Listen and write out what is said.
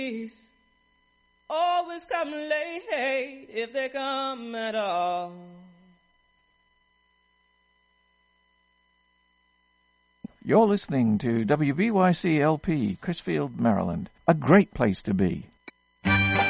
always come late if they come at all. You're listening to WBYC LP, Chrisfield, Maryland. A great place to be.